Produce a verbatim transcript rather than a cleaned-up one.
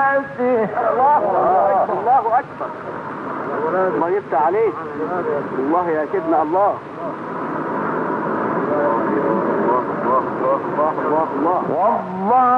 نعمته. الله أكبر الله أكبر. الله يفتح عليك. الله يا سيدنا الله. الله الله الله الله الله. والله